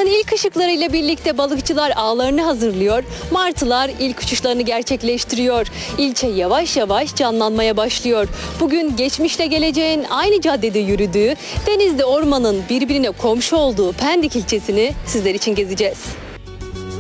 Sabahın ilk ışıklarıyla birlikte balıkçılar ağlarını hazırlıyor, martılar ilk uçuşlarını gerçekleştiriyor. İlçe yavaş yavaş canlanmaya başlıyor. Bugün geçmişle geleceğin aynı caddede yürüdüğü, denizde ormanın birbirine komşu olduğu Pendik ilçesini sizler için gezeceğiz.